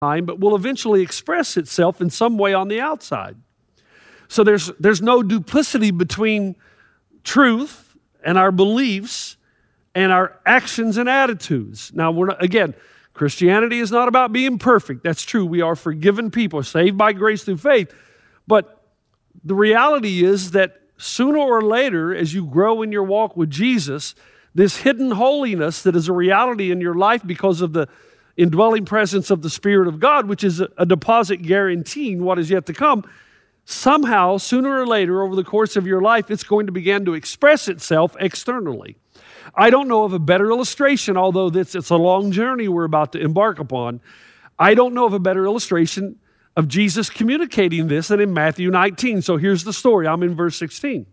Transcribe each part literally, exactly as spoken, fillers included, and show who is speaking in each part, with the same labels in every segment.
Speaker 1: time, but will eventually express itself in some way on the outside. So there's, there's no duplicity between truth and our beliefs and our actions and attitudes. Now, we're not, again, Christianity is not about being perfect. That's true. We are forgiven people, saved by grace through faith. But the reality is that sooner or later, as you grow in your walk with Jesus, this hidden holiness that is a reality in your life because of the indwelling presence of the Spirit of God, which is a, a deposit guaranteeing what is yet to come, somehow, sooner or later, over the course of your life, it's going to begin to express itself externally. I don't know of a better illustration, although this, it's a long journey we're about to embark upon. I don't know of a better illustration of Jesus communicating this than in Matthew nineteen. So here's the story. I'm in verse sixteen.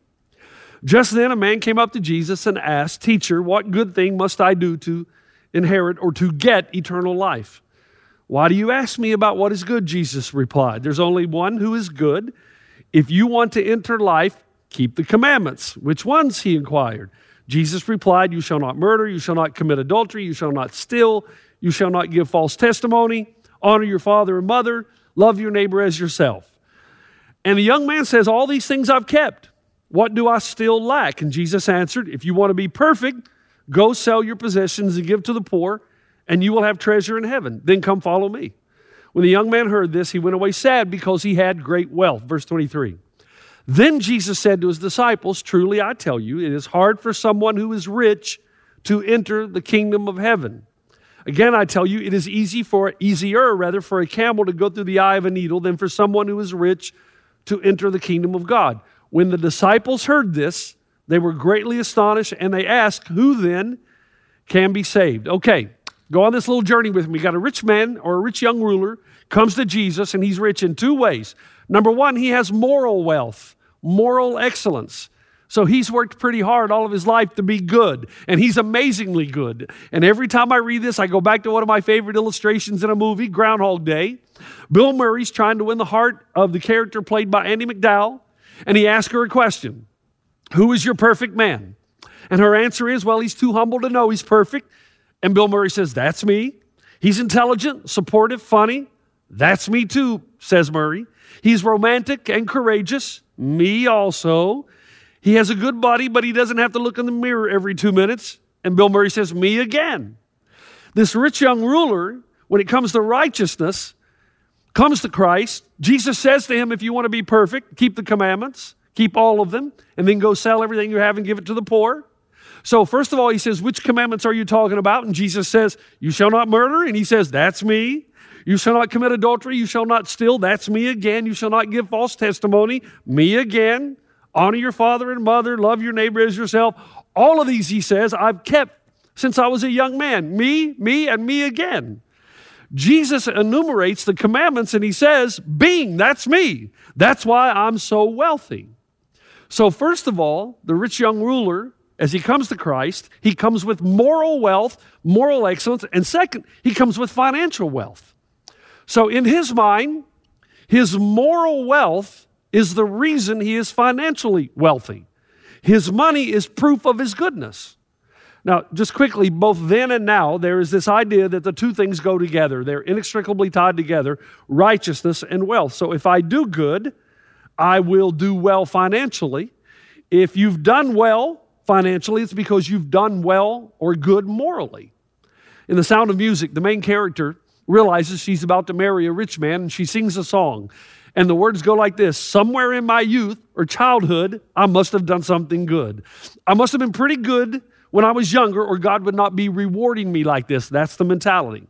Speaker 1: Just then a man came up to Jesus and asked, "Teacher, what good thing must I do to inherit or to get eternal life?" "Why do you ask me about what is good?" Jesus replied. "There's only one who is good. If you want to enter life, keep the commandments." "Which ones?" he inquired. Jesus replied, "You shall not murder, you shall not commit adultery, you shall not steal, you shall not give false testimony, honor your father and mother, love your neighbor as yourself." And the young man says, "All these things I've kept. What do I still lack?" And Jesus answered, "If you want to be perfect, go sell your possessions and give to the poor, and you will have treasure in heaven. Then come follow me." When the young man heard this, he went away sad because he had great wealth. Verse twenty-three. Then Jesus said to his disciples, "Truly I tell you, it is hard for someone who is rich to enter the kingdom of heaven. Again, I tell you, it is easy for, easier rather for a camel to go through the eye of a needle than for someone who is rich to enter the kingdom of God." When the disciples heard this, they were greatly astonished, and they asked, "Who then can be saved?" Okay, go on this little journey with me. You got a rich man or a rich young ruler comes to Jesus, and he's rich in two ways. Number one, he has moral wealth, moral excellence. So he's worked pretty hard all of his life to be good, and he's amazingly good. And every time I read this, I go back to one of my favorite illustrations in a movie, Groundhog Day. Bill Murray's trying to win the heart of the character played by Andie MacDowell, and he asks her a question. "Who is your perfect man?" And her answer is, well, he's too humble to know he's perfect. And Bill Murray says, "That's me. He's intelligent, supportive, funny. That's me too," says Murray. "He's romantic and courageous. Me also. He has a good body, but he doesn't have to look in the mirror every two minutes. And Bill Murray says, "Me again." This rich young ruler, when it comes to righteousness, comes to Christ. Jesus says to him, "If you want to be perfect, keep the commandments, keep all of them, and then go sell everything you have and give it to the poor." So first of all, he says, "Which commandments are you talking about?" And Jesus says, "You shall not murder." And he says, "That's me. You shall not commit adultery. You shall not steal." That's me again. "You shall not give false testimony." Me again. "Honor your father and mother. Love your neighbor as yourself." All of these, he says, I've kept since I was a young man. Me, me, and me again. Jesus enumerates the commandments, and he says, "Bing, that's me. That's why I'm so wealthy." So first of all, the rich young ruler, as he comes to Christ, he comes with moral wealth, moral excellence, and second, he comes with financial wealth. So in his mind, his moral wealth is the reason he is financially wealthy. His money is proof of his goodness. Now, just quickly, both then and now, there is this idea that the two things go together. They're inextricably tied together, righteousness and wealth. So if I do good, I will do well financially. If you've done well financially, it's because you've done well or good morally. In The Sound of Music, the main character realizes she's about to marry a rich man, and she sings a song. And the words go like this: "Somewhere in my youth or childhood, I must have done something good. I must have been pretty good when I was younger, or God would not be rewarding me like this." That's the mentality.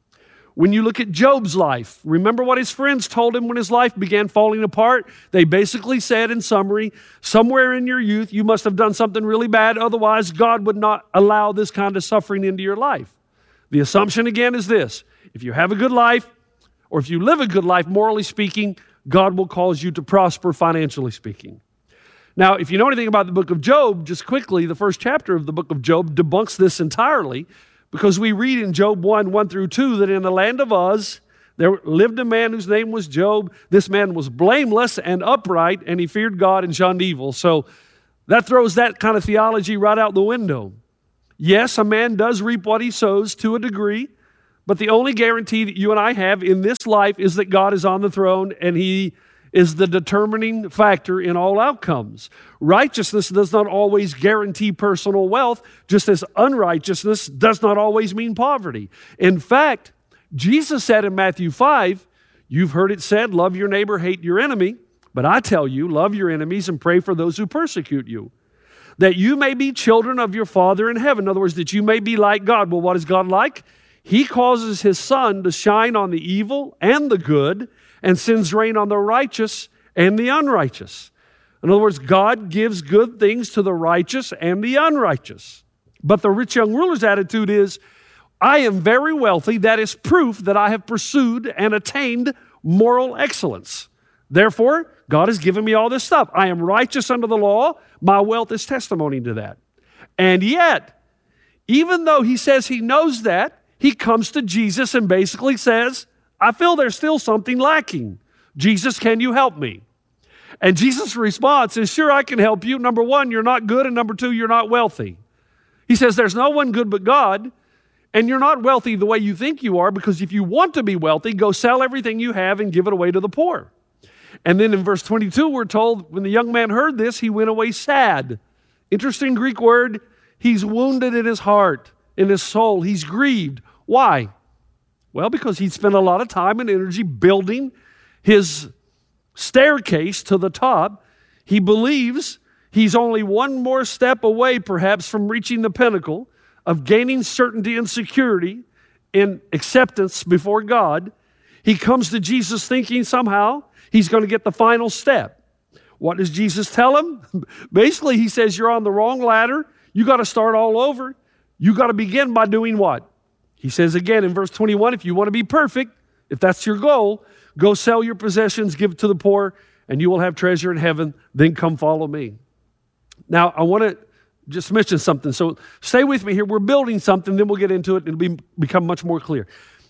Speaker 1: When you look at Job's life, remember what his friends told him when his life began falling apart? They basically said, in summary, somewhere in your youth, you must have done something really bad. Otherwise, God would not allow this kind of suffering into your life. The assumption again is this: if you have a good life, or if you live a good life, morally speaking, God will cause you to prosper financially speaking. Now, if you know anything about the book of Job, just quickly, the first chapter of the book of Job debunks this entirely, because we read in Job one, one through two, that in the land of Uz, there lived a man whose name was Job. This man was blameless and upright, and he feared God and shunned evil. So that throws that kind of theology right out the window. Yes, a man does reap what he sows to a degree, But the only guarantee that you and I have in this life is that God is on the throne and He is the determining factor in all outcomes. Righteousness does not always guarantee personal wealth, just as unrighteousness does not always mean poverty. In fact, Jesus said in Matthew five, you've heard it said, love your neighbor, hate your enemy. But I tell you, love your enemies and pray for those who persecute you, that you may be children of your Father in heaven. In other words, that you may be like God. Well, what is God like? He causes His sun to shine on the evil and the good, and sends rain on the righteous and the unrighteous. In other words, God gives good things to the righteous and the unrighteous. But the rich young ruler's attitude is, I am very wealthy. That is proof that I have pursued and attained moral excellence. Therefore, God has given me all this stuff. I am righteous under the law. My wealth is testimony to that. And yet, even though he says he knows that, he comes to Jesus and basically says, I feel there's still something lacking. Jesus, can you help me? And Jesus' response is, sure, I can help you. Number one, you're not good. And number two, you're not wealthy. He says, there's no one good but God. And you're not wealthy the way you think you are, because if you want to be wealthy, go sell everything you have and give it away to the poor. And then in verse twenty-two, we're told, when the young man heard this, he went away sad. Interesting Greek word. He's wounded in his heart, in his soul. He's grieved. Why? Well, because he spent a lot of time and energy building his staircase to the top. He believes he's only one more step away, perhaps, from reaching the pinnacle of gaining certainty and security in acceptance before God. He comes to Jesus thinking somehow he's going to get the final step. What does Jesus tell him? Basically, he says, you're on the wrong ladder. You got to start all over. You got to begin by doing what? He says again in verse twenty-one, if you want to be perfect, if that's your goal, go sell your possessions, give it to the poor, and you will have treasure in heaven. Then come follow me. Now, I want to just mention something. So stay with me here. We're building something, then we'll get into it, and it'll be, become much more clear.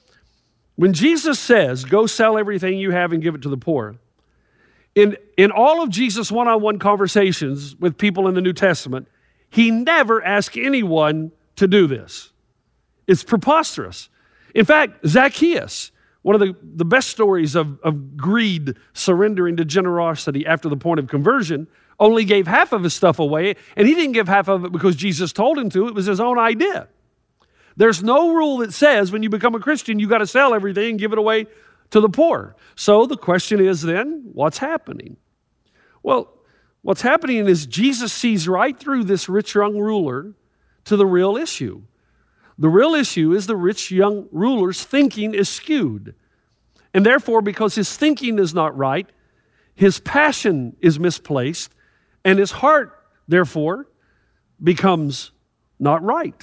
Speaker 1: When Jesus says, go sell everything you have and give it to the poor, in, in all of Jesus' one-on-one conversations with people in the New Testament, he never asked anyone to do this. It's preposterous. In fact, Zacchaeus, one of the, the best stories of, of greed surrendering to generosity after the point of conversion, only gave half of his stuff away, and he didn't give half of it because Jesus told him to. It was his own idea. There's no rule that says when you become a Christian, you got to sell everything and give it away to the poor. So the question is then, what's happening? Well, what's happening is Jesus sees right through this rich young ruler to the real issue. The real issue is the rich young ruler's thinking is skewed. And therefore, because his thinking is not right, his passion is misplaced, and his heart, therefore, becomes not right.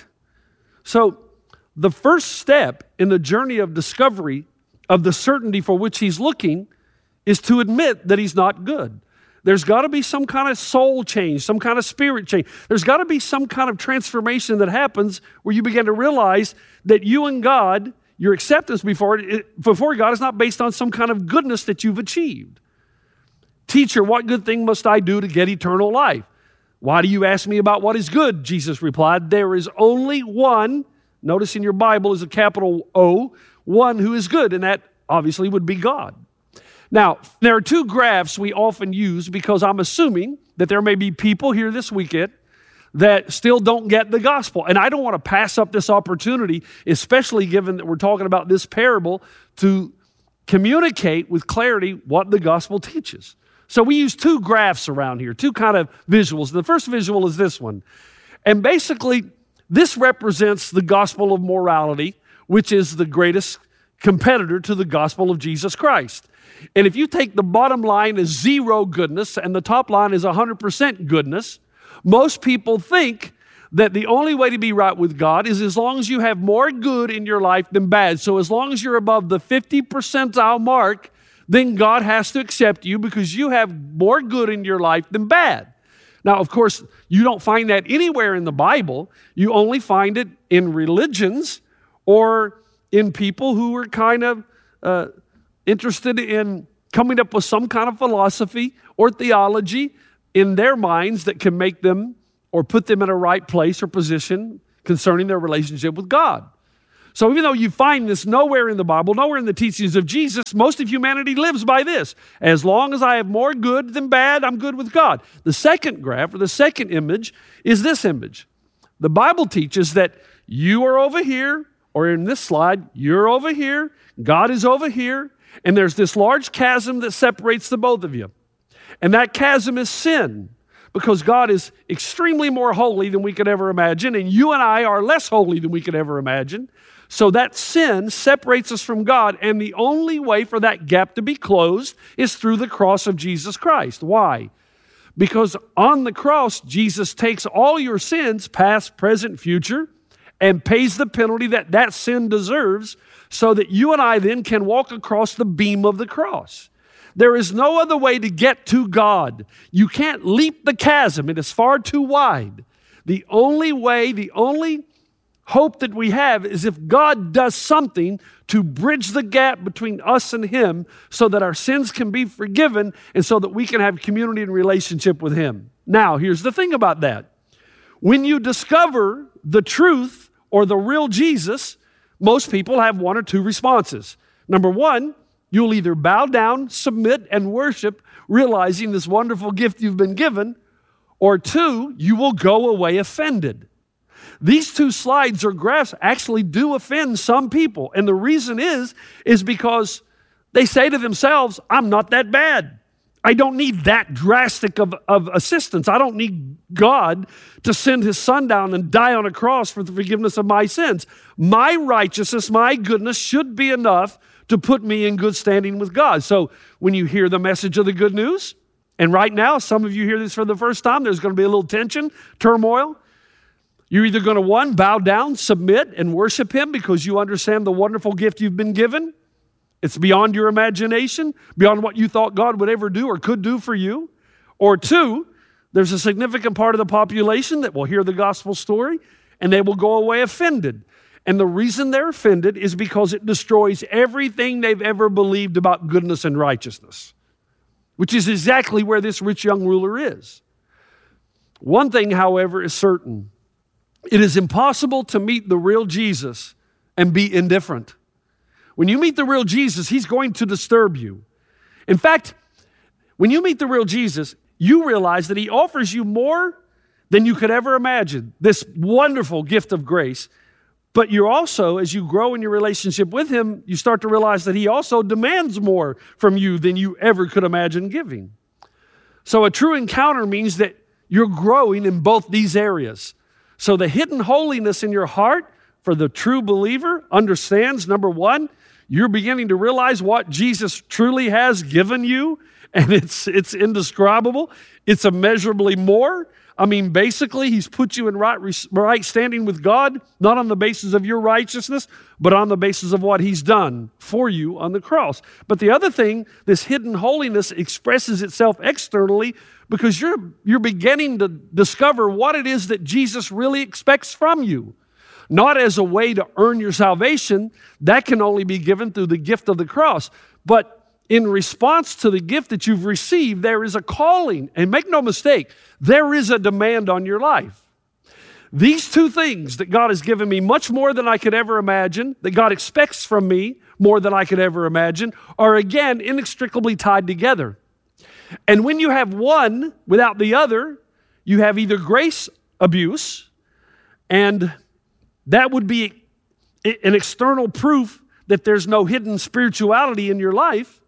Speaker 1: So the first step in the journey of discovery of the certainty for which he's looking is to admit that he's not good. There's got to be some kind of soul change, some kind of spirit change. There's got to be some kind of transformation that happens where you begin to realize that you and God, your acceptance before, it, before God is not based on some kind of goodness that you've achieved. Teacher, what good thing must I do to get eternal life? Why do you ask me about what is good? Jesus replied, there is only one, notice in your Bible is a capital O, one who is good, and that obviously would be God. Now, there are two graphs we often use because I'm assuming that there may be people here this weekend that still don't get the gospel. And I don't want to pass up this opportunity, especially given that we're talking about this parable, to communicate with clarity what the gospel teaches. So we use two graphs around here, two kind of visuals. The first visual is this one. And basically, this represents the gospel of morality, which is the greatest competitor to the gospel of Jesus Christ. And if you take the bottom line as zero goodness and the top line is one hundred percent goodness, most people think that the only way to be right with God is as long as you have more good in your life than bad. So as long as you're above the fifty percentile mark, then God has to accept you because you have more good in your life than bad. Now, of course, you don't find that anywhere in the Bible. You only find it in religions or in people who are kind of uh, interested in coming up with some kind of philosophy or theology in their minds that can make them or put them in a right place or position concerning their relationship with God. So even though you find this nowhere in the Bible, nowhere in the teachings of Jesus, most of humanity lives by this. As long as I have more good than bad, I'm good with God. The second graph, or the second image, is this image. The Bible teaches that you are over here, or in this slide, you're over here, God is over here, and there's this large chasm that separates the both of you. And that chasm is sin, because God is extremely more holy than we could ever imagine, and you and I are less holy than we could ever imagine. So that sin separates us from God, and the only way for that gap to be closed is through the cross of Jesus Christ. Why? Because on the cross, Jesus takes all your sins, past, present, future, and pays the penalty that that sin deserves, so that you and I then can walk across the beam of the cross. There is no other way to get to God. You can't leap the chasm. It is far too wide. The only way, the only hope that we have is if God does something to bridge the gap between us and Him so that our sins can be forgiven and so that we can have community and relationship with Him. Now, here's the thing about that. When you discover the truth or the real Jesus, most people have one or two responses. Number one, you'll either bow down, submit, and worship, realizing this wonderful gift you've been given, or two, you will go away offended. These two slides or graphs actually do offend some people. And the reason is, is because they say to themselves, I'm not that bad. I don't need that drastic of, of assistance. I don't need God to send His Son down and die on a cross for the forgiveness of my sins. My righteousness, my goodness should be enough to put me in good standing with God. So when you hear the message of the good news, and right now, some of you hear this for the first time, there's going to be a little tension, turmoil. You're either going to, one, bow down, submit, and worship Him because you understand the wonderful gift you've been given. It's beyond your imagination, beyond what you thought God would ever do or could do for you. Or two, there's a significant part of the population that will hear the gospel story and they will go away offended. And the reason they're offended is because it destroys everything they've ever believed about goodness and righteousness, which is exactly where this rich young ruler is. One thing, however, is certain. It is impossible to meet the real Jesus and be indifferent. When you meet the real Jesus, He's going to disturb you. In fact, when you meet the real Jesus, you realize that He offers you more than you could ever imagine, this wonderful gift of grace. But you're also, as you grow in your relationship with Him, you start to realize that He also demands more from you than you ever could imagine giving. So a true encounter means that you're growing in both these areas. So the hidden holiness in your heart for the true believer understands, number one, you're beginning to realize what Jesus truly has given you, and it's, it's indescribable. It's immeasurably more. I mean, basically, He's put you in right, right standing with God, not on the basis of your righteousness, but on the basis of what He's done for you on the cross. But the other thing, this hidden holiness expresses itself externally because you're, you're beginning to discover what it is that Jesus really expects from you. Not as a way to earn your salvation. That can only be given through the gift of the cross. But in response to the gift that you've received, there is a calling. And make no mistake, there is a demand on your life. These two things that God has given me, much more than I could ever imagine, that God expects from me more than I could ever imagine, are again inextricably tied together. And when you have one without the other, you have either grace abuse, and that would be an external proof that there's no hidden spirituality in your life,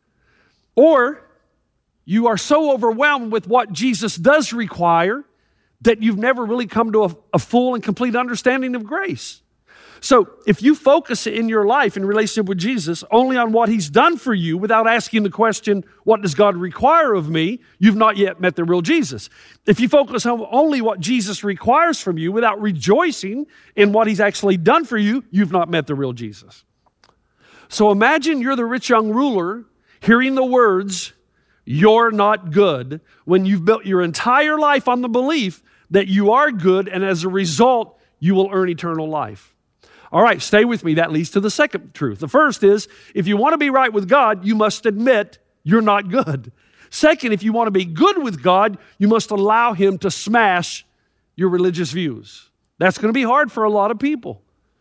Speaker 1: or you are so overwhelmed with what Jesus does require that you've never really come to a, a full and complete understanding of grace. So if you focus in your life in relationship with Jesus only on what He's done for you without asking the question, what does God require of me? You've not yet met the real Jesus. If you focus on only what Jesus requires from you without rejoicing in what He's actually done for you, you've not met the real Jesus. So imagine you're the rich young ruler hearing the words, you're not good, when you've built your entire life on the belief that you are good, and as a result, you will earn eternal life. All right, stay with me. That leads to the second truth. The first is, if you want to be right with God, you must admit you're not good. Second, if you want to be good with God, you must allow Him to smash your religious views. That's going to be hard for a lot of people.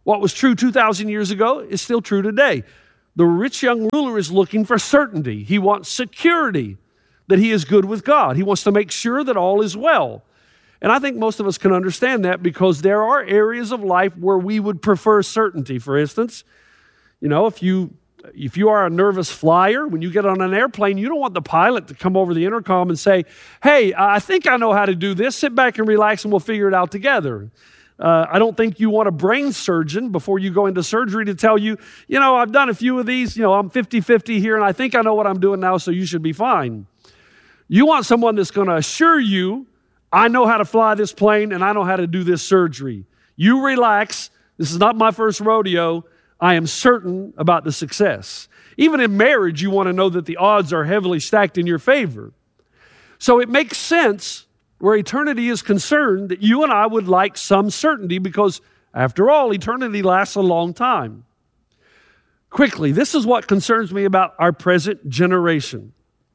Speaker 1: What was true two thousand years ago is still true today. The rich young ruler is looking for certainty. He wants security that he is good with God. He wants to make sure that all is well. And I think most of us can understand that because there are areas of life where we would prefer certainty. For instance, you know, if you if you are a nervous flyer, when you get on an airplane, you don't want the pilot to come over the intercom and say, hey, I think I know how to do this. Sit back and relax and we'll figure it out together. Uh, I don't think you want a brain surgeon before you go into surgery to tell you, you know, I've done a few of these, you know, I'm fifty-fifty here and I think I know what I'm doing now, so you should be fine. You want someone that's going to assure you, I know how to fly this plane and I know how to do this surgery. You relax. This is not my first rodeo. I am certain about the success. Even in marriage, you want to know that the odds are heavily stacked in your favor. So it makes sense where eternity is concerned that you and I would like some certainty because, after all, eternity lasts a long time. Quickly, this is what concerns me about our present generation.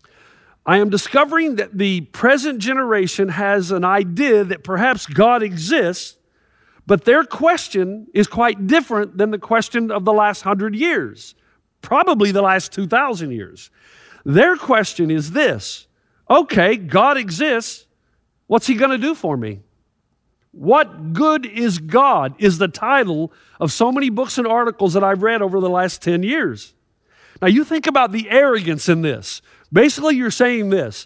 Speaker 1: I am discovering that the present generation has an idea that perhaps God exists, but their question is quite different than the question of the last hundred years, probably the last two thousand years. Their question is this: okay, God exists. What's he going to do for me? What good is God is the title of so many books and articles that I've read over the last ten years. Now you think about the arrogance in this. Basically you're saying this: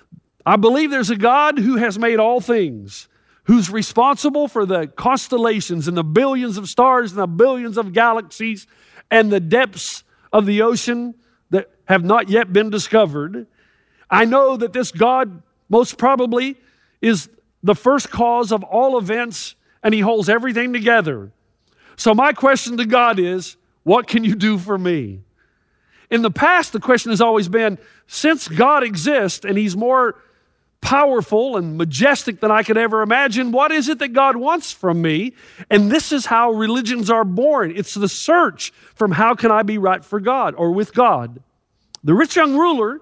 Speaker 1: I believe there's a God who has made all things, who's responsible for the constellations and the billions of stars and the billions of galaxies and the depths of the ocean that have not yet been discovered. I know that this God most probably is the first cause of all events, and he holds everything together. So my question to God is, what can you do for me? In the past, the question has always been, since God exists and he's more powerful and majestic than I could ever imagine, what is it that God wants from me? And this is how religions are born. It's the search from how can I be right for God or with God. The rich young ruler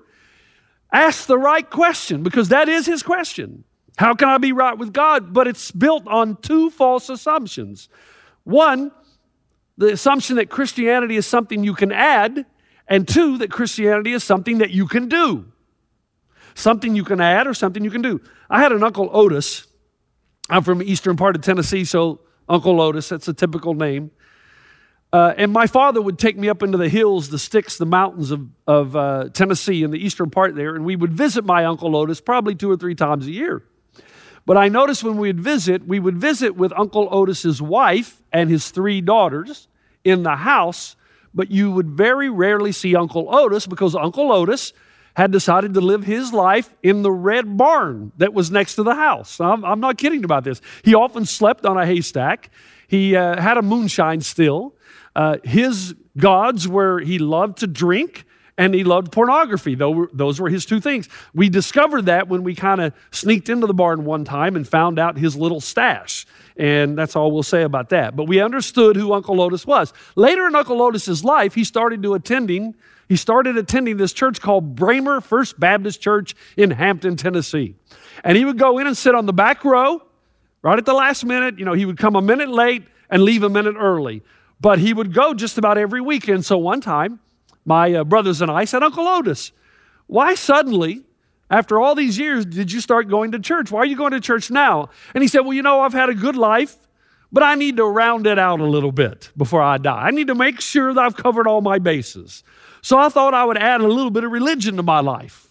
Speaker 1: asked the right question because that is his question. How can I be right with God? But it's built on two false assumptions. One, the assumption that Christianity is something you can add, and two, that Christianity is something that you can do. Something you can add or something you can do. I had an Uncle Otis. I'm from the eastern part of Tennessee, so Uncle Otis, that's a typical name. Uh, and my father would take me up into the hills, the sticks, the mountains of, of uh, Tennessee in the eastern part there, and we would visit my Uncle Otis probably two or three times a year. But I noticed when we'd visit, we would visit with Uncle Otis's wife and his three daughters in the house, but you would very rarely see Uncle Otis because Uncle Otis had decided to live his life in the red barn that was next to the house. I'm, I'm not kidding about this. He often slept on a haystack. He uh, had a moonshine still. Uh, his gods were he loved to drink and he loved pornography. Those were his two things. We discovered that when we kind of sneaked into the barn one time and found out his little stash. And that's all we'll say about that. But we understood who Uncle Otis was. Later in Uncle Otis's life, he started to attending, he started attending this church called Bramer First Baptist Church in Hampton, Tennessee. And he would go in and sit on the back row, right at the last minute. You know, he would come a minute late and leave a minute early. But he would go just about every weekend. So one time, my uh, brothers and I said, Uncle Otis, why suddenly, after all these years, did you start going to church? Why are you going to church now? And he said, well, you know, I've had a good life, but I need to round it out a little bit before I die. I need to make sure that I've covered all my bases. So I thought I would add a little bit of religion to my life.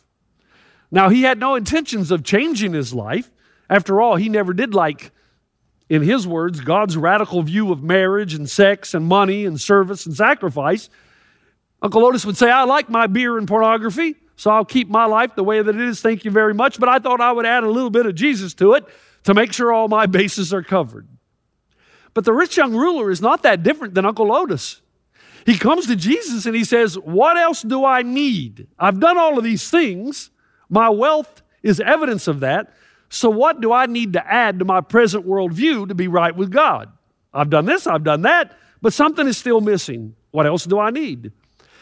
Speaker 1: Now, he had no intentions of changing his life. After all, he never did like, in his words, God's radical view of marriage and sex and money and service and sacrifice. Uncle Otis would say, I like my beer and pornography, so I'll keep my life the way that it is, thank you very much. But I thought I would add a little bit of Jesus to it to make sure all my bases are covered. But the rich young ruler is not that different than Uncle Otis. He comes to Jesus and he says, what else do I need? I've done all of these things. My wealth is evidence of that. So what do I need to add to my present worldview to be right with God? I've done this, I've done that, but something is still missing. What else do I need?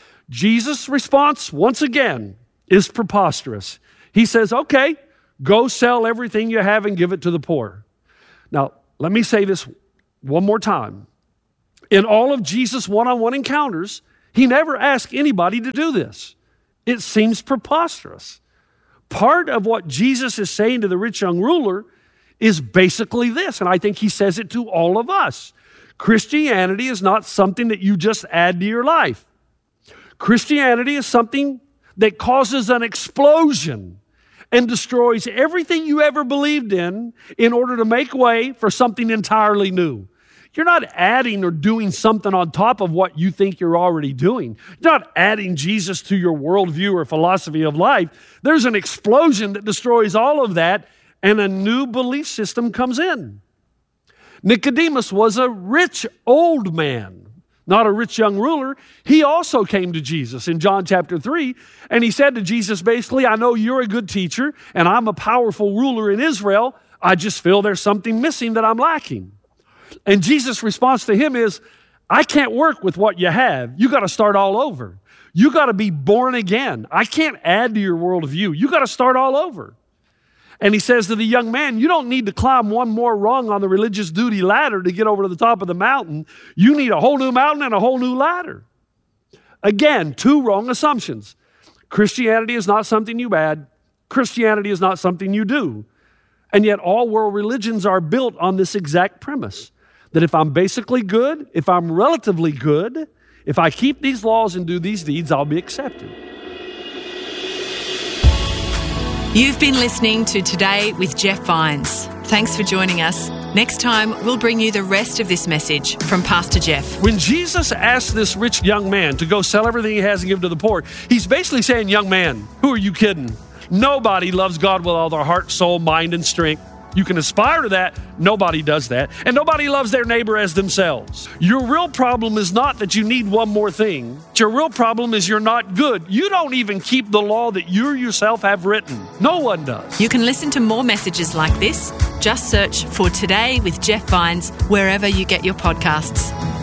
Speaker 1: Jesus' response, once again, is preposterous. He says, okay, go sell everything you have and give it to the poor. Now, let me say this one more time. In all of Jesus' one-on-one encounters, he never asked anybody to do this. It seems preposterous. Part of what Jesus is saying to the rich young ruler is basically this, and I think he says it to all of us. Christianity is not something that you just add to your life. Christianity is something that causes an explosion and destroys everything you ever believed in in order to make way for something entirely new. You're not adding or doing something on top of what you think you're already doing. You're not adding Jesus to your worldview or philosophy of life. There's an explosion that destroys all of that, and a new belief system comes in. Nicodemus was a rich old man, not a rich young ruler. He also came to Jesus in John chapter three, and he said to Jesus basically, I know you're a good teacher, and I'm a powerful ruler in Israel. I just feel there's something missing that I'm lacking. And Jesus' response to him is, I can't work with what you have. You got to start all over. You got to be born again. I can't add to your worldview. You got to start all over. And he says to the young man, you don't need to climb one more rung on the religious duty ladder to get over to the top of the mountain. You need a whole new mountain and a whole new ladder. Again, two wrong assumptions. Christianity is not something you add. Christianity is not something you do. And yet all world religions are built on this exact premise. That if I'm basically good, if I'm relatively good, if I keep these laws and do these deeds, I'll be accepted.
Speaker 2: You've been listening to Today with Jeff Vines. Thanks for joining us. Next time, we'll bring you the rest of this message from Pastor Jeff.
Speaker 1: When Jesus asked this rich young man to go sell everything he has and give to the poor, he's basically saying, young man, who are you kidding? Nobody loves God with all their heart, soul, mind, and strength. You can aspire to that. Nobody does that. And nobody loves their neighbor as themselves. Your real problem is not that you need one more thing. Your real problem is you're not good. You don't even keep the law that you yourself have written. No one does.
Speaker 2: You can listen to more messages like this. Just search for Today with Jeff Vines wherever you get your podcasts.